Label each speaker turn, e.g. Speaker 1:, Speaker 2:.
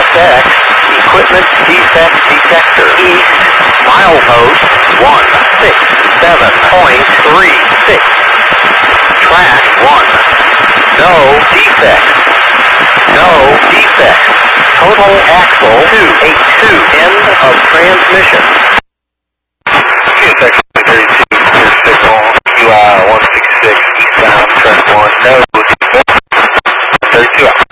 Speaker 1: defects, equipment defect detector, east, milepost 167.36, track 1, no defects, no defects, total axle 282, end of transmission.
Speaker 2: Section 32, signal, UI 166, eastbound, track 1, no, 32 out.